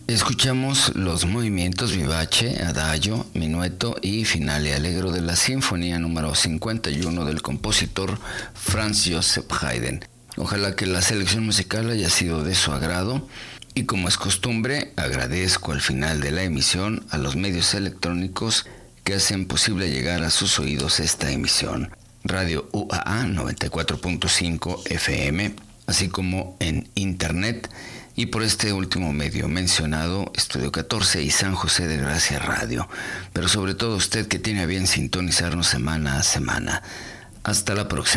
Escuchamos los movimientos vivace, adagio, minueto y finale allegro de la Sinfonía número 51 del compositor Franz Joseph Haydn. Ojalá que la selección musical haya sido de su agrado y, como es costumbre, agradezco al final de la emisión a los medios electrónicos que hacen posible llegar a sus oídos esta emisión. Radio UAA 94.5 FM, así como en internet, y por este último medio mencionado, Estudio 14 y San José de Gracia Radio, pero sobre todo usted que tiene a bien sintonizarnos semana a semana. Hasta la próxima.